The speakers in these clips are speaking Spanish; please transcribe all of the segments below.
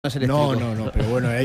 No, pero bueno, ahí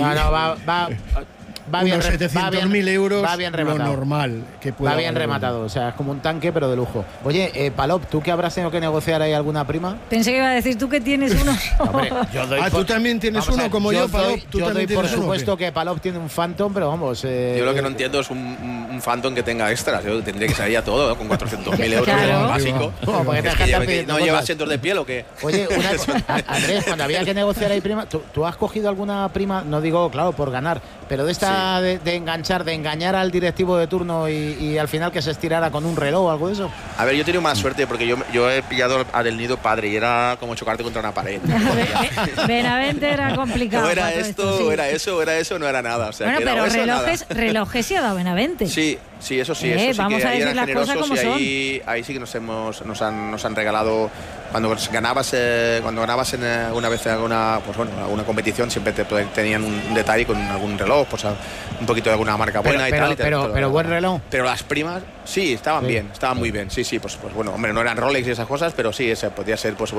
Va bien, 700.000 euros, va bien rematado. lo normal que pueda va bien valer. rematado, o sea, es como un tanque, pero de lujo. Oye, Palop, ¿tú que habrás tenido que negociar ahí alguna prima? Pensé que iba a decir tú que tienes uno. Hombre, yo doy tú también tienes uno como yo, Palop. Yo doy por supuesto que Palop tiene un Phantom, pero vamos. Yo lo que no entiendo es un Phantom que tenga extras. Yo tendría que salir ya todo, ¿no? Con 400.000 euros, Claro. básico. ¿No lleva asientos de piel o qué? Oye, Andrés, cuando había que negociar ahí prima, ¿tú has cogido alguna prima? No digo, claro, por ganar, pero de esta de engañar al directivo de turno y al final que se estirara con un reloj o algo de eso. A ver, yo he tenido mala suerte porque yo he pillado a Del Nido padre y era como chocarte contra una pared. Benavente era complicado. O era esto, o era eso, no era nada. O sea, bueno, que pero relojes sí ha dado Benavente. Sí, eso sí. Vamos que a ahí decir eran las cosas generosos como son. ahí sí que nos han regalado. Cuando ganabas en una vez alguna competición siempre tenían un detalle con algún reloj, pues un poquito de alguna marca buena pero buen reloj. Pero las primas sí estaban bien, estaban muy bien. Sí, pues bueno, hombre, no eran Rolex y esas cosas, pero sí, podía ser pues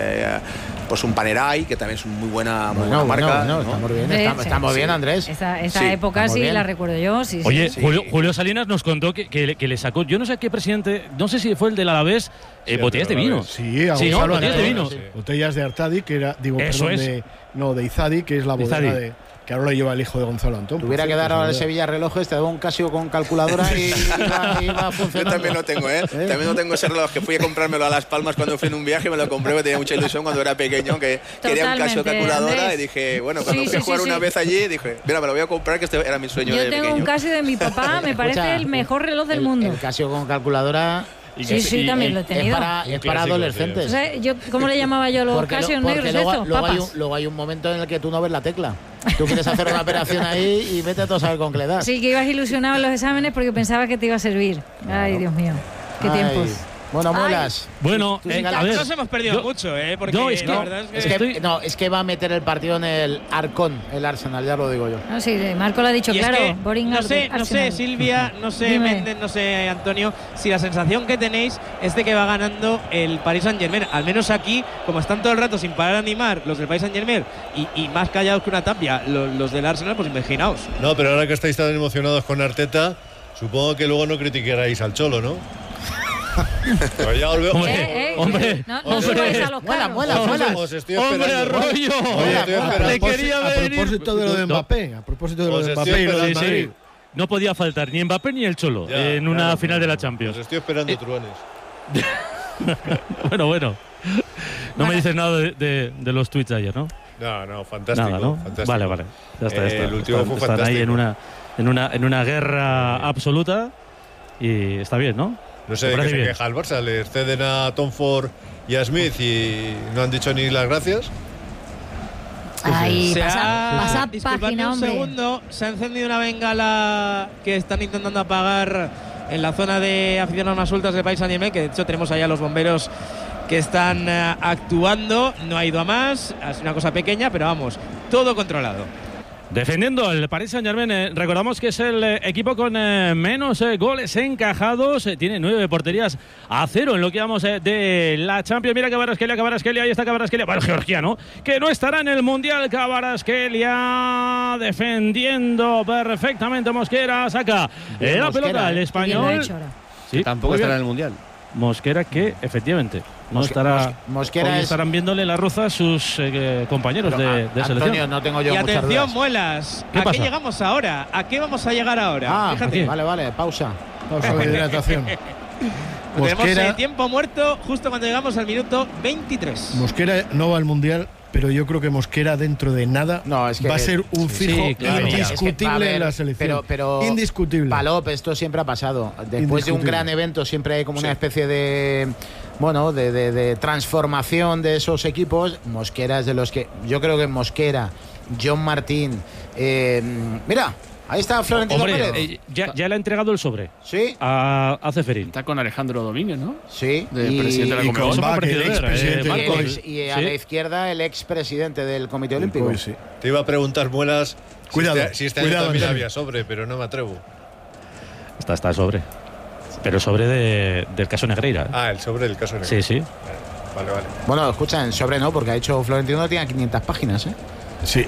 un Panerai, que también es muy buena marca. ¿no? Estamos bien, estamos bien, Andrés. Esa época sí bien. La recuerdo yo. Sí, Oye, sí. Julio Salinas nos contó que le sacó, yo no sé a qué presidente, no sé si fue el del Alavés, botellas de vino. Botellas de vino. Botellas de Artadi, que era, de Izadi, que es la bodega que ahora lo lleva el hijo de Gonzalo Antón. Tuviera que dar ahora el Sevilla relojes, te daba un Casio con calculadora y iba funcionando. Yo también lo tengo, También lo tengo ese reloj que fui a comprármelo a Las Palmas cuando fui en un viaje, me lo compré, me tenía mucha ilusión cuando era pequeño, que quería un Casio calculadora, Andrés. Y dije, bueno, cuando fui a jugar una vez allí, dije, mira, me lo voy a comprar, que este era mi sueño de pequeño. Yo tengo un Casio de mi papá, me parece el mejor reloj del mundo. El Casio con calculadora. Sí, también lo he tenido. Es para adolescentes. O sea, ¿cómo le llamaba yo los Casios negros? Luego hay un momento en el que tú no ves la tecla. Tú quieres hacer una operación ahí y vete a todo saber con qué le das. Sí, que ibas ilusionado en los exámenes porque pensaba que te iba a servir. Ay, Dios mío, qué tiempos. Bueno, Muelas. Bueno, a ver, nos hemos perdido mucho, porque la verdad es que va a meter el partido en el Arcón, el Arsenal, ya lo digo yo. No, sí, Marco lo ha dicho claro. No sé, Silvia, no sé, Méndez, no sé, Antonio, si la sensación que tenéis es de que va ganando el Paris Saint-Germain. Al menos aquí, como están todo el rato sin parar a animar los del Paris Saint-Germain y más callados que una tapia los del Arsenal, pues imaginaos. No, pero ahora que estáis tan emocionados con Arteta, supongo que luego no criticaréis al Cholo, ¿no? Pues ya volvemos. Hombre, no subáis a los carros. Muela. Os estoy esperando. ¡Hombre, Arroyo! Te quería ver. A propósito de lo de Mbappé. Y lo de Madrid. No podía faltar ni Mbappé ni el Cholo en una final de la Champions. Os estoy esperando, truanes. Bueno. No me dices nada de los tweets de ayer, ¿no? No, fantástico. Nada, ¿no? Fantástico. Vale. Ya está. El último fue están fantástico. ahí en una guerra absoluta y está bien, ¿no? No sé de qué se queja el Barça. Le ceden a Tom Ford y a Smith y no han dicho ni las gracias. Ahí, pasa página, un segundo, se ha encendido una bengala que están intentando apagar en la zona de aficionados más sueltas del País Saint-Germain, que de hecho tenemos allá los bomberos que están actuando. No ha ido a más, es una cosa pequeña, pero vamos, todo controlado. Defendiendo el Paris Saint-Germain, recordamos que es el equipo con menos goles encajados, tiene 9 porterías a 0 en lo que vamos de la Champions. Mira Kvaratskhelia, ahí está Kvaratskhelia, bueno, georgiano, que no estará en el Mundial. Kvaratskhelia defendiendo perfectamente. Mosquera saca la pelota, el español. Sí, tampoco estará en el Mundial. Mosquera que efectivamente no estará. Mosquera hoy estarán viéndole la ruza a sus compañeros de selección. Antonio, no tengo yo y muchas atención, dudas. Muelas, ¿Qué pasa? qué llegamos ahora? ¿A qué vamos a llegar ahora? Fíjate. Vale, pausa de hidratación. Tenemos tiempo muerto justo cuando llegamos al minuto 23. Mosquera no va al Mundial, pero yo creo que Mosquera dentro de nada va a ser un fijo indiscutible en la selección. Pero indiscutible. Palop, esto siempre ha pasado. Después de un gran evento siempre hay como una especie de transformación de esos equipos. Mosquera es de los que yo creo que Mosquera, John Martín, mira. Ahí está Florentino Pérez. Ya le ha entregado el sobre. ¿Sí? A Ceferín. Está con Alejandro Domínguez, ¿no? Sí. Presidente de la Conmebol. Y a la izquierda el expresidente del Comité Olímpico. Sí. Te iba a preguntar, Muelas, si este año también Antonio. había sobre, pero no me atrevo. Está el sobre. Pero el sobre del caso Negreira. El sobre del caso Negreira. Sí. Vale. Bueno, escucha, en sobre no, porque ha hecho Florentino, tiene 500 páginas, Sí,